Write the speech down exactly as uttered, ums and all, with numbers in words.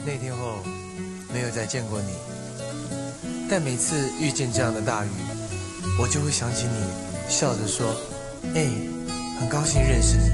那天后没有再见过你，但每次遇见这样的大雨，我就会想起你，笑着说：“哎，很高兴认识你。”